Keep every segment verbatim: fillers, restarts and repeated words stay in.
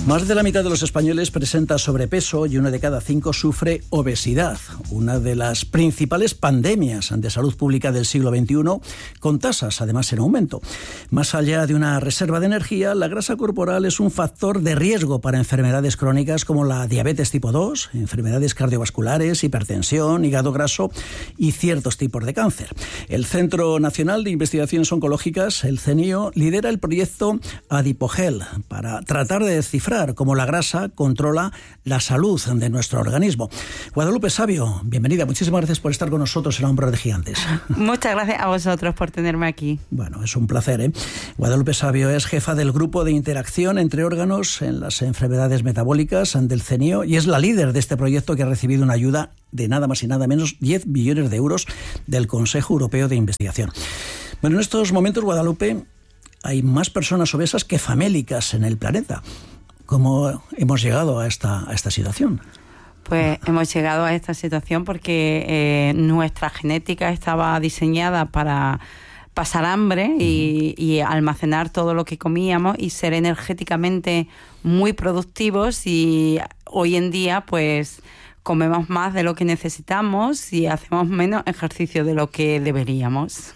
Más de la mitad de los españoles presenta sobrepeso y uno de cada cinco sufre obesidad, una de las principales pandemias de salud pública del siglo veintiuno, con tasas además en aumento. Más allá de una reserva de energía, la grasa corporal es un factor de riesgo para enfermedades crónicas como la diabetes tipo dos, enfermedades cardiovasculares, hipertensión, hígado graso y ciertos tipos de cáncer. El Centro Nacional de Investigaciones Oncológicas, el CENIO, lidera el proyecto Adipogel para tratar de descifrar cómo la grasa controla la salud de nuestro organismo. Guadalupe Sabio, bienvenida. Muchísimas gracias por estar con nosotros en Hombros de Gigantes. Muchas gracias a vosotros por tenerme aquí. Bueno, es un placer, ¿eh? Guadalupe Sabio es jefa del Grupo de Interacción entre Órganos en las Enfermedades Metabólicas del CENIO y es la líder de este proyecto que ha recibido una ayuda de nada más y nada menos diez billones de euros del Consejo Europeo de Investigación. Bueno, en estos momentos, Guadalupe, hay más personas obesas que famélicas en el planeta. ¿Cómo hemos llegado a esta, a esta situación? Pues hemos llegado a esta situación porque eh, nuestra genética estaba diseñada para pasar hambre y, y almacenar todo lo que comíamos y ser energéticamente muy productivos, y hoy en día pues comemos más de lo que necesitamos y hacemos menos ejercicio de lo que deberíamos.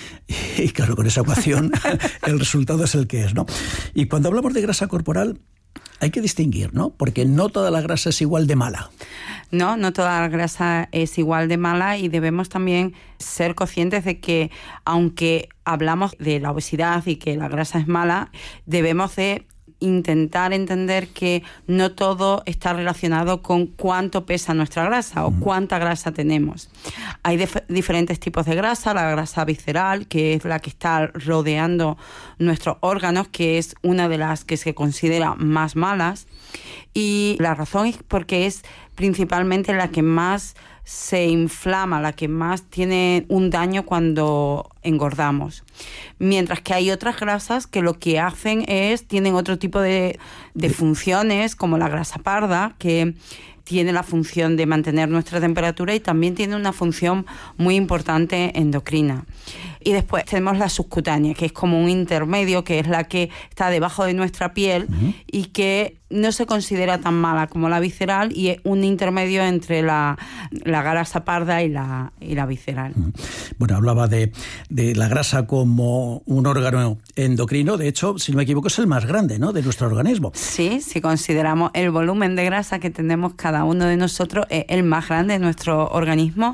Y claro, con esa ecuación el resultado es el que es, ¿no? Y cuando hablamos de grasa corporal hay que distinguir, ¿no? Porque no toda la grasa es igual de mala. No, no toda la grasa es igual de mala, y debemos también ser conscientes de que, aunque hablamos de la obesidad y que la grasa es mala, debemos de intentar entender que no todo está relacionado con cuánto pesa nuestra grasa o cuánta grasa tenemos. Hay dif- diferentes tipos de grasa. La grasa visceral, que es la que está rodeando nuestros órganos, que es una de las que se considera más malas, y la razón es porque es principalmente la que más se inflama, la que más tiene un daño cuando engordamos. Mientras que hay otras grasas que lo que hacen es, tienen otro tipo de, de funciones, como la grasa parda, que tiene la función de mantener nuestra temperatura y también tiene una función muy importante endocrina. Y después tenemos la subcutánea, que es como un intermedio, que es la que está debajo de nuestra piel uh-huh. y que no se considera tan mala como la visceral, y es un intermedio entre la, la grasa parda y la, y la visceral. Uh-huh. Bueno, hablaba de, de la grasa como un órgano endocrino. De hecho, si no me equivoco, es el más grande, ¿no?, de nuestro organismo. Sí, si consideramos el volumen de grasa que tenemos cada uno de nosotros, es el más grande de nuestro organismo,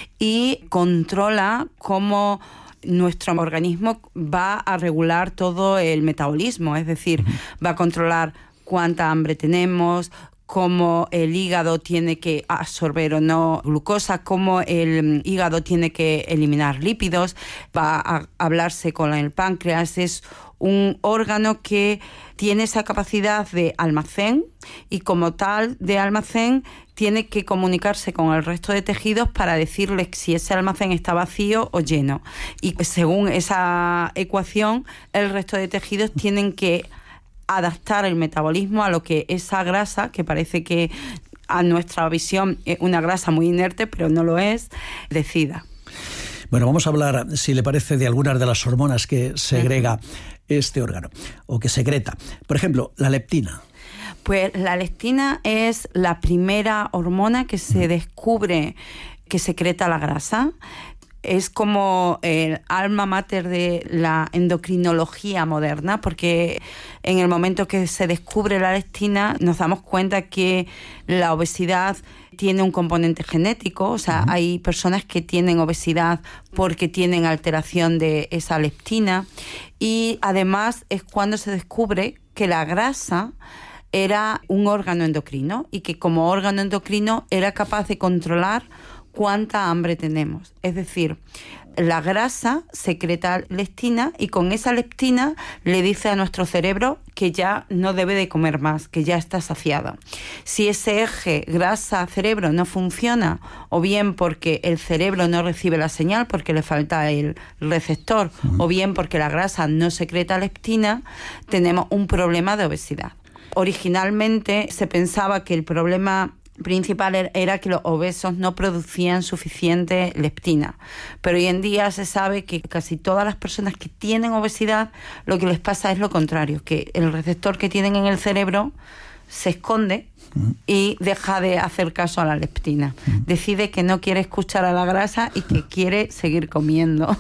y controla cómo nuestro organismo va a regular todo el metabolismo. Es decir, uh-huh. va a controlar cuánta hambre tenemos, cómo el hígado tiene que absorber o no glucosa, cómo el hígado tiene que eliminar lípidos, va a hablarse con el páncreas. Es un órgano que tiene esa capacidad de almacén, y como tal de almacén tiene que comunicarse con el resto de tejidos para decirles si ese almacén está vacío o lleno. Y según esa ecuación, el resto de tejidos tienen que adaptar el metabolismo a lo que esa grasa, que parece que a nuestra visión es una grasa muy inerte, pero no lo es, decida. Bueno, vamos a hablar, si le parece, de algunas de las hormonas que segrega uh-huh. este órgano, o que secreta. Por ejemplo, la leptina. Pues la leptina es la primera hormona que se descubre que secreta la grasa. Es como el alma mater de la endocrinología moderna, porque en el momento que se descubre la leptina nos damos cuenta que la obesidad tiene un componente genético. O sea, uh-huh. hay personas que tienen obesidad porque tienen alteración de esa leptina, y además es cuando se descubre que la grasa era un órgano endocrino, y que como órgano endocrino era capaz de controlar cuánta hambre tenemos. Es decir, la grasa secreta leptina, y con esa leptina le dice a nuestro cerebro que ya no debe de comer más, que ya está saciado. Si ese eje grasa-cerebro no funciona, o bien porque el cerebro no recibe la señal porque le falta el receptor, uh-huh. o bien porque la grasa no secreta leptina, tenemos un problema de obesidad. Originalmente se pensaba que el problema principal era que los obesos no producían suficiente leptina. Pero hoy en día se sabe que casi todas las personas que tienen obesidad, lo que les pasa es lo contrario, que el receptor que tienen en el cerebro se esconde y deja de hacer caso a la leptina. Decide que no quiere escuchar a la grasa y que quiere seguir comiendo.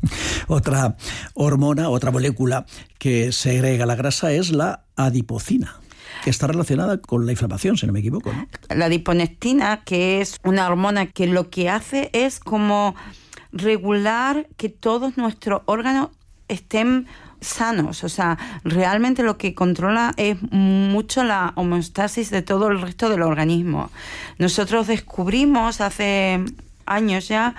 Otra hormona, otra molécula que segrega la grasa es la adipocina, que está relacionada con la inflamación, si no me equivoco, ¿no? La adiponectina, que es una hormona que lo que hace es como regular que todos nuestros órganos estén sanos. O sea, realmente lo que controla es mucho la homeostasis de todo el resto del organismo. Nosotros descubrimos hace años ya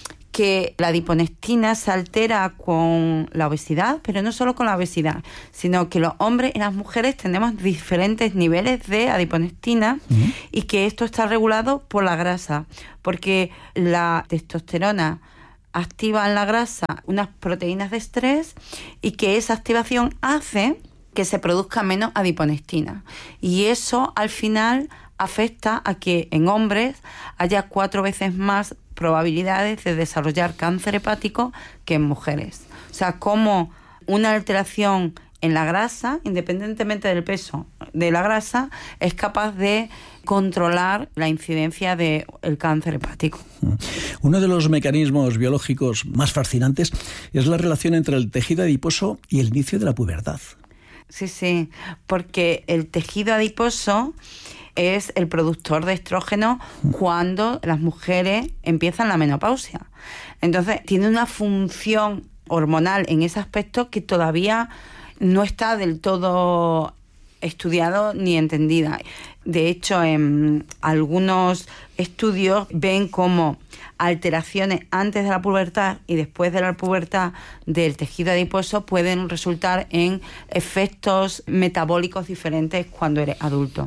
que la adiponectina se altera con la obesidad, pero no solo con la obesidad, sino que los hombres y las mujeres tenemos diferentes niveles de adiponectina uh-huh. y que esto está regulado por la grasa, porque la testosterona activa en la grasa unas proteínas de estrés y que esa activación hace que se produzca menos adiponectina. Y eso al final afecta a que en hombres haya cuatro veces más probabilidades de desarrollar cáncer hepático que en mujeres. O sea, como una alteración en la grasa, independientemente del peso de la grasa, es capaz de controlar la incidencia del cáncer hepático. Uno de los mecanismos biológicos más fascinantes es la relación entre el tejido adiposo y el inicio de la pubertad. Sí, sí, porque el tejido adiposo es el productor de estrógeno cuando las mujeres empiezan la menopausia. Entonces, tiene una función hormonal en ese aspecto que todavía no está del todo estudiado ni entendida. De hecho, en algunos estudios ven como alteraciones antes de la pubertad y después de la pubertad del tejido adiposo pueden resultar en efectos metabólicos diferentes cuando eres adulto.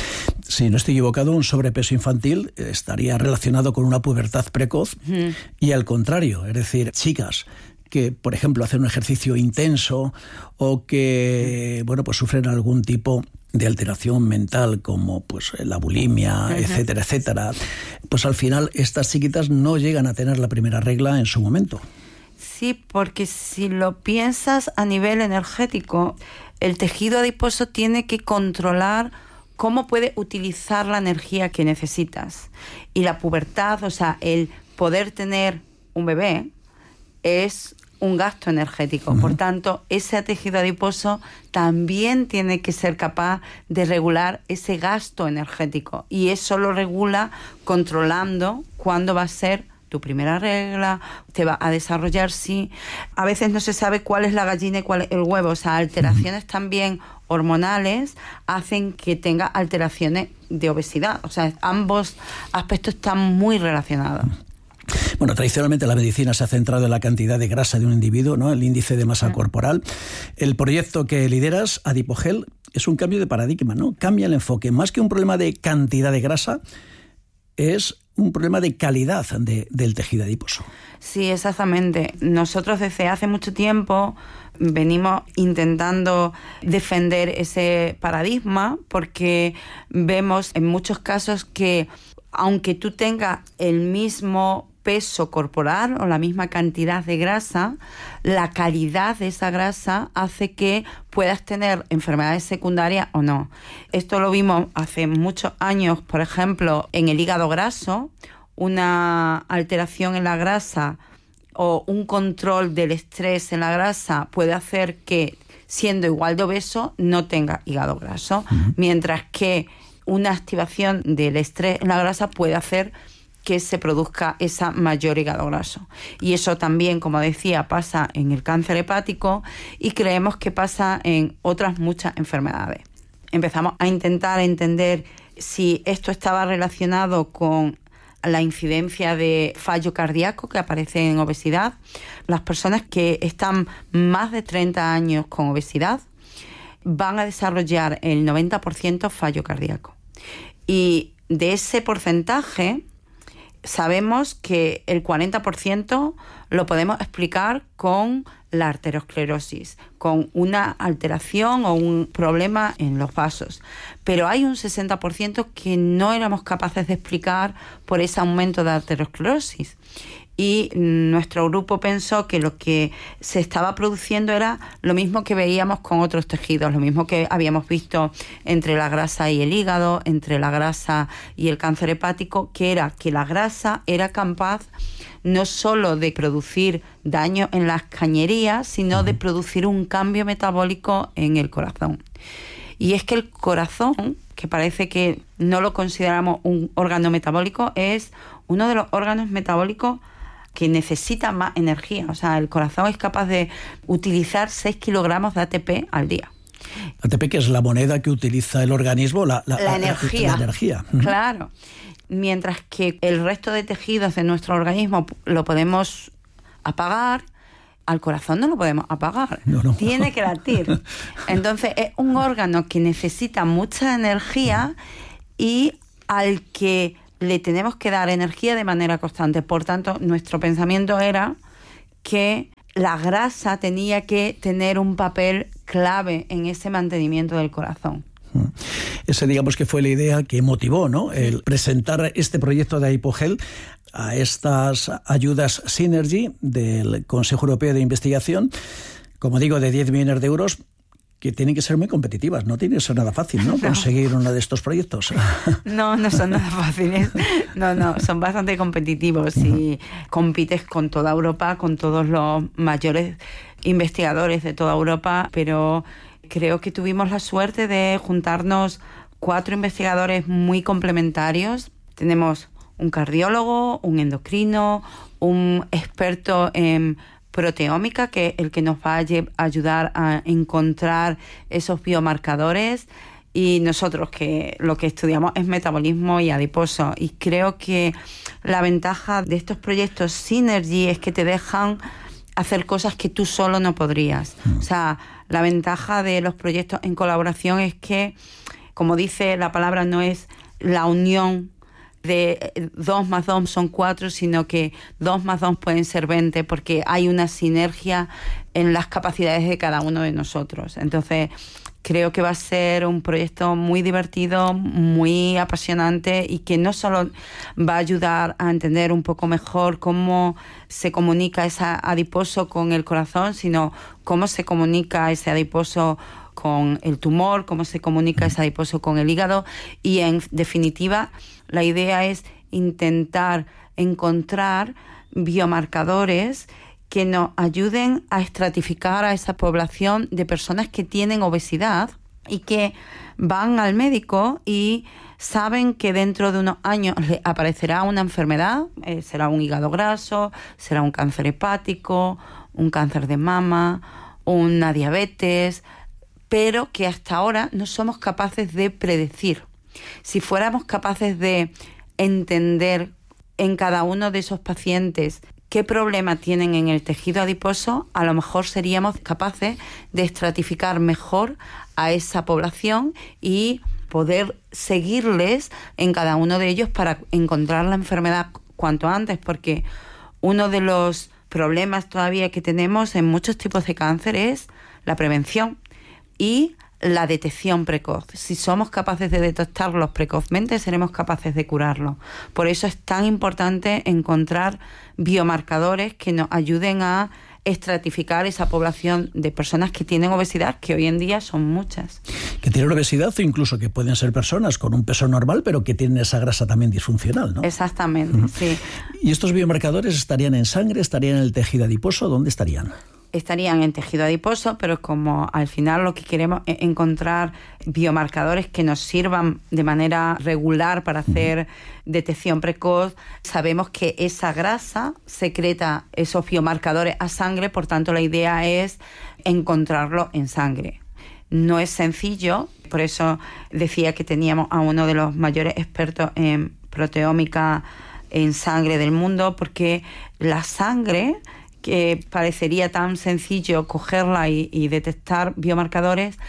Si no estoy equivocado, un sobrepeso infantil estaría relacionado con una pubertad precoz mm. y al contrario, es decir, chicas que, por ejemplo, hacen un ejercicio intenso o que, bueno, pues sufren algún tipo de alteración mental como pues la bulimia, uh-huh. etcétera, etcétera, pues al final estas chiquitas no llegan a tener la primera regla en su momento. Sí, porque si lo piensas a nivel energético, el tejido adiposo tiene que controlar cómo puede utilizar la energía que necesitas. Y la pubertad, o sea, el poder tener un bebé, es un gasto energético. Uh-huh. Por tanto, ese tejido adiposo también tiene que ser capaz de regular ese gasto energético. Y eso lo regula controlando cuándo va a ser tu primera regla, te va a desarrollar, sí. A veces no se sabe cuál es la gallina y cuál es el huevo. O sea, alteraciones uh-huh. también hormonales hacen que tenga alteraciones de obesidad. O sea, ambos aspectos están muy relacionados. Uh-huh. Bueno, tradicionalmente la medicina se ha centrado en la cantidad de grasa de un individuo, ¿no? El índice de masa sí. corporal. El proyecto que lideras, Adipogel, es un cambio de paradigma, ¿no? Cambia el enfoque. Más que un problema de cantidad de grasa, es un problema de calidad de, del tejido adiposo. Sí, exactamente. Nosotros desde hace mucho tiempo venimos intentando defender ese paradigma porque vemos en muchos casos que aunque tú tengas el mismo peso corporal o la misma cantidad de grasa, la calidad de esa grasa hace que puedas tener enfermedades secundarias o no. Esto lo vimos hace muchos años, por ejemplo, en el hígado graso, una alteración en la grasa o un control del estrés en la grasa puede hacer que, siendo igual de obeso, no tenga hígado graso, uh-huh. mientras que una activación del estrés en la grasa puede hacer que se produzca esa mayor hígado graso. Y eso también, como decía, pasa en el cáncer hepático y creemos que pasa en otras muchas enfermedades. Empezamos a intentar entender si esto estaba relacionado con la incidencia de fallo cardíaco que aparece en obesidad. Las personas que están más de treinta años con obesidad van a desarrollar el noventa por ciento fallo cardíaco. Y de ese porcentaje sabemos que el cuarenta por ciento lo podemos explicar con la arteriosclerosis, con una alteración o un problema en los vasos. Pero hay un sesenta por ciento que no éramos capaces de explicar por ese aumento de arteriosclerosis. Y nuestro grupo pensó que lo que se estaba produciendo era lo mismo que veíamos con otros tejidos, lo mismo que habíamos visto entre la grasa y el hígado, entre la grasa y el cáncer hepático, que era que la grasa era capaz no solo de producir daño en las cañerías, sino de producir un cambio metabólico en el corazón. Y es que el corazón, que parece que no lo consideramos un órgano metabólico, es uno de los órganos metabólicos que necesita más energía. O sea, el corazón es capaz de utilizar seis kilogramos de A T P al día. A T P, que es la moneda que utiliza el organismo, la, la, la energía. La, la energía. Claro. Mientras que el resto de tejidos de nuestro organismo lo podemos apagar, al corazón no lo podemos apagar. No, no. Tiene que latir. Entonces, es un órgano que necesita mucha energía y al que le tenemos que dar energía de manera constante. Por tanto, nuestro pensamiento era que la grasa tenía que tener un papel clave en ese mantenimiento del corazón. Esa, digamos, que fue la idea que motivó, ¿no?, el presentar este proyecto de Aipogel a estas ayudas Synergy del Consejo Europeo de Investigación, como digo, de diez millones de euros, que tienen que ser muy competitivas. No tiene que ser nada fácil, ¿no?, no. conseguir uno de estos proyectos. No, no son nada fáciles. No, no, son bastante competitivos y compites con toda Europa, con todos los mayores investigadores de toda Europa, pero creo que tuvimos la suerte de juntarnos cuatro investigadores muy complementarios. Tenemos un cardiólogo, un endocrino, un experto en proteómica, que es el que nos va a ayudar a encontrar esos biomarcadores, y nosotros que lo que estudiamos es metabolismo y adiposo. Y creo que la ventaja de estos proyectos Synergy es que te dejan hacer cosas que tú solo no podrías. O sea, la ventaja de los proyectos en colaboración es que, como dice la palabra, no es la unión de dos más dos son cuatro, sino que dos más dos pueden ser veinte, porque hay una sinergia en las capacidades de cada uno de nosotros. Entonces, creo que va a ser un proyecto muy divertido, muy apasionante, y que no solo va a ayudar a entender un poco mejor cómo se comunica ese adiposo con el corazón, sino cómo se comunica ese adiposo con el tumor, cómo se comunica ese adiposo con el hígado. Y en definitiva, la idea es intentar encontrar biomarcadores que nos ayuden a estratificar a esa población de personas que tienen obesidad y que van al médico y saben que dentro de unos años les aparecerá una enfermedad, eh, será un hígado graso, será un cáncer hepático, un cáncer de mama, una diabetes, pero que hasta ahora no somos capaces de predecir. Si fuéramos capaces de entender en cada uno de esos pacientes qué problema tienen en el tejido adiposo, a lo mejor seríamos capaces de estratificar mejor a esa población y poder seguirles en cada uno de ellos para encontrar la enfermedad cuanto antes, porque uno de los problemas todavía que tenemos en muchos tipos de cáncer es la prevención y la detección precoz. Si somos capaces de detectarlos precozmente, seremos capaces de curarlos. Por eso es tan importante encontrar biomarcadores que nos ayuden a estratificar esa población de personas que tienen obesidad, que hoy en día son muchas. Que tienen obesidad, o incluso que pueden ser personas con un peso normal, pero que tienen esa grasa también disfuncional, ¿no? Exactamente, uh-huh. Sí. ¿Y estos biomarcadores estarían en sangre, estarían en el tejido adiposo? ¿Dónde estarían? Estarían en tejido adiposo, pero como al final lo que queremos es encontrar biomarcadores que nos sirvan de manera regular para hacer detección precoz, sabemos que esa grasa secreta esos biomarcadores a sangre, por tanto la idea es encontrarlo en sangre. No es sencillo, por eso decía que teníamos a uno de los mayores expertos en proteómica en sangre del mundo, porque la sangre, que parecería tan sencillo cogerla y, y detectar biomarcadores,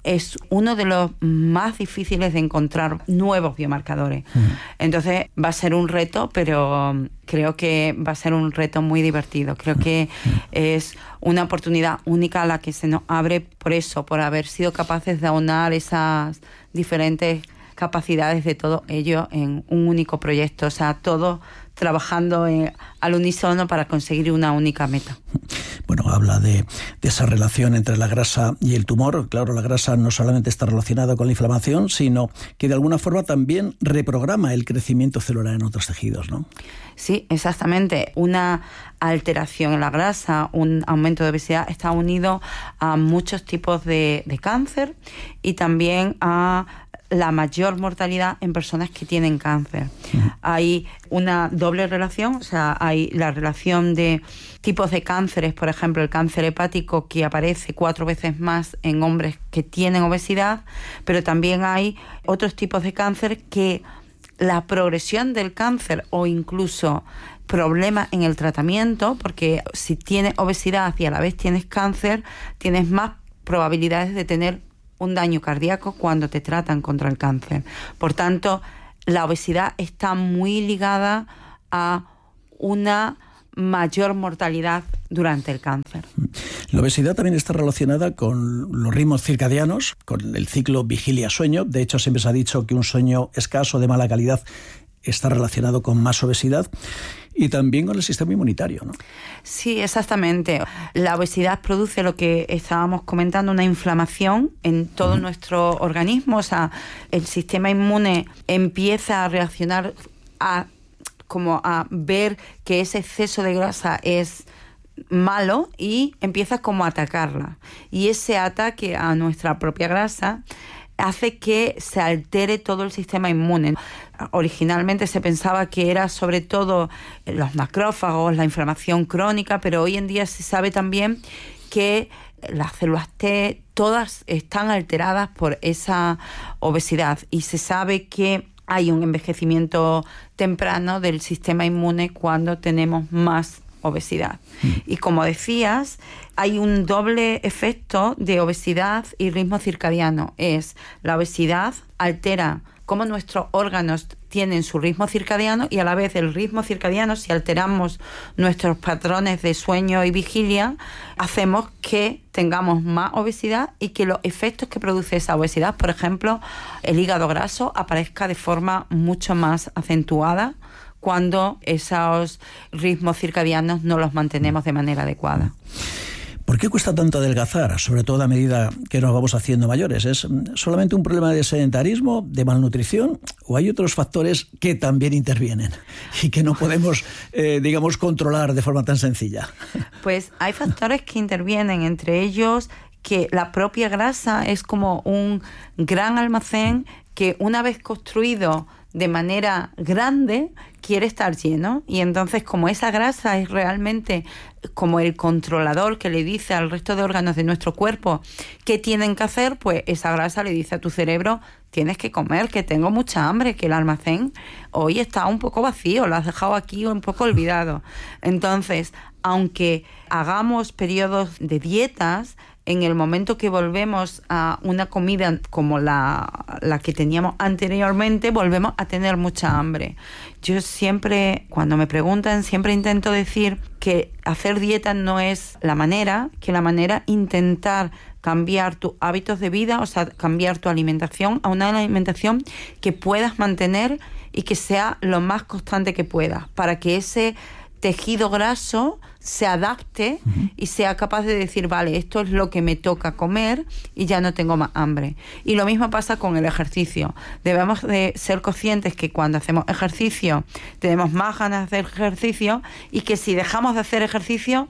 es uno de los más difíciles de encontrar nuevos biomarcadores. Mm. Entonces va a ser un reto, pero creo que va a ser un reto muy divertido. Creo que mm. es una oportunidad única a la que se nos abre por eso, por haber sido capaces de aunar esas diferentes capacidades de todo ello en un único proyecto. O sea, todos trabajando en, al unísono para conseguir una única meta. Bueno, habla de, de esa relación entre la grasa y el tumor. Claro, la grasa no solamente está relacionada con la inflamación, sino que de alguna forma también reprograma el crecimiento celular en otros tejidos, ¿no? Sí, exactamente. Una alteración en la grasa, un aumento de obesidad está unido a muchos tipos de, de cáncer y también a la mayor mortalidad en personas que tienen cáncer. Uh-huh. Hay una doble relación, o sea, hay la relación de tipos de cánceres, por ejemplo, el cáncer hepático que aparece cuatro veces más en hombres que tienen obesidad, pero también hay otros tipos de cáncer que la progresión del cáncer o incluso problemas en el tratamiento, porque si tienes obesidad y a la vez tienes cáncer, tienes más probabilidades de tener un daño cardíaco cuando te tratan contra el cáncer. Por tanto, la obesidad está muy ligada a una mayor mortalidad durante el cáncer. La obesidad también está relacionada con los ritmos circadianos, con el ciclo vigilia-sueño. De hecho, siempre se ha dicho que un sueño escaso de mala calidad está relacionado con más obesidad y también con el sistema inmunitario, ¿no? Sí, exactamente. La obesidad produce lo que estábamos comentando, una inflamación en todo uh-huh. nuestro organismo. O sea, el sistema inmune empieza a reaccionar a como a ver que ese exceso de grasa es malo y empieza como a atacarla. Y ese ataque a nuestra propia grasa hace que se altere todo el sistema inmune. Originalmente se pensaba que era sobre todo los macrófagos, la inflamación crónica, pero hoy en día se sabe también que las células T todas están alteradas por esa obesidad y se sabe que hay un envejecimiento temprano del sistema inmune cuando tenemos más obesidad. Mm. Y como decías, hay un doble efecto de obesidad y ritmo circadiano. Es la obesidad altera cómo nuestros órganos tienen su ritmo circadiano y a la vez el ritmo circadiano, si alteramos nuestros patrones de sueño y vigilia, hacemos que tengamos más obesidad y que los efectos que produce esa obesidad, por ejemplo, el hígado graso, aparezca de forma mucho más acentuada cuando esos ritmos circadianos no los mantenemos de manera adecuada. ¿Por qué cuesta tanto adelgazar, sobre todo a medida que nos vamos haciendo mayores? ¿Es solamente un problema de sedentarismo, de malnutrición, o hay otros factores que también intervienen y que no podemos, eh, digamos, controlar de forma tan sencilla? Pues hay factores que intervienen, entre ellos que la propia grasa es como un gran almacén que una vez construido de manera grande quiere estar lleno, y entonces como esa grasa es realmente como el controlador que le dice al resto de órganos de nuestro cuerpo qué tienen que hacer, pues esa grasa le dice a tu cerebro: tienes que comer, que tengo mucha hambre, que el almacén hoy está un poco vacío, lo has dejado aquí un poco olvidado. Entonces, aunque hagamos periodos de dietas, en el momento que volvemos a una comida como la, la que teníamos anteriormente, volvemos a tener mucha hambre. Yo siempre, cuando me preguntan, siempre intento decir que hacer dieta no es la manera, que la manera es intentar cambiar tus hábitos de vida, o sea, cambiar tu alimentación a una alimentación que puedas mantener y que sea lo más constante que puedas, para que ese tejido graso se adapte uh-huh. y sea capaz de decir, vale, esto es lo que me toca comer y ya no tengo más hambre. Y lo mismo pasa con el ejercicio. Debemos de ser conscientes que cuando hacemos ejercicio tenemos más ganas de hacer ejercicio, y que si dejamos de hacer ejercicio,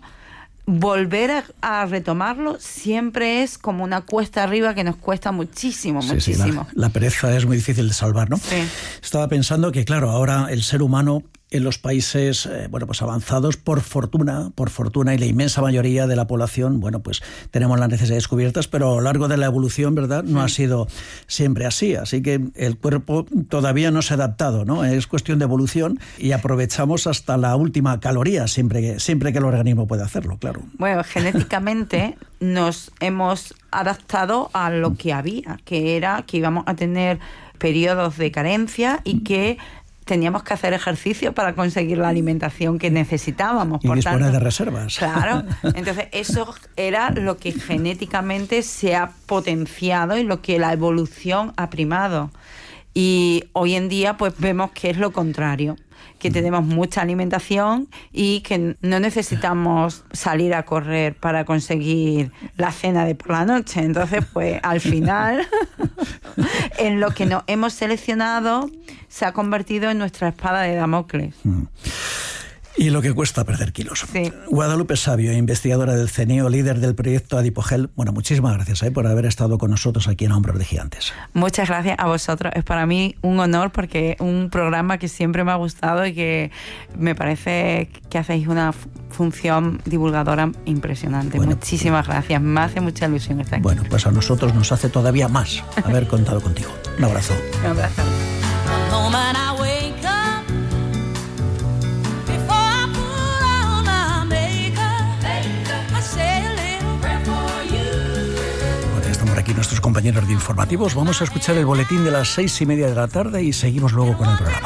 volver a, a retomarlo siempre es como una cuesta arriba que nos cuesta muchísimo, sí, muchísimo. Sí, la, la pereza es muy difícil de salvar, ¿no? Sí. Estaba pensando que, claro, ahora el ser humano en los países eh, bueno, pues avanzados, por fortuna, por fortuna, y la inmensa mayoría de la población, bueno, pues tenemos las necesidades cubiertas, pero a lo largo de la evolución, ¿verdad?, no ha sido siempre así. Así que el cuerpo todavía no se ha adaptado, ¿no? Es cuestión de evolución y aprovechamos hasta la última caloría, siempre que, siempre que el organismo puede hacerlo, claro. Bueno, genéticamente nos hemos adaptado a lo que había, que era que íbamos a tener periodos de carencia y que teníamos que hacer ejercicio para conseguir la alimentación que necesitábamos. Y por disponer tanto, de reservas. Claro. Entonces, eso era lo que genéticamente se ha potenciado y lo que la evolución ha primado. Y hoy en día, pues vemos que es lo contrario, que tenemos mucha alimentación y que no necesitamos salir a correr para conseguir la cena de por la noche. Entonces, pues al final, en lo que nos hemos seleccionado se ha convertido en nuestra espada de Damocles. Mm. Y lo que cuesta perder kilos. Sí. Guadalupe Sabio, investigadora del CENIO, líder del proyecto Adipogel. Bueno, muchísimas gracias ¿eh? por haber estado con nosotros aquí en Hombros de Gigantes. Muchas gracias a vosotros. Es para mí un honor porque es un programa que siempre me ha gustado y que me parece que hacéis una función divulgadora impresionante. Bueno, muchísimas gracias. Me hace mucha ilusión estar aquí. Bueno, pues a nosotros nos hace todavía más haber contado contigo. Un abrazo. Un abrazo. Aquí nuestros compañeros de informativos. Vamos a escuchar el boletín de las seis y media de la tarde y seguimos luego con el programa.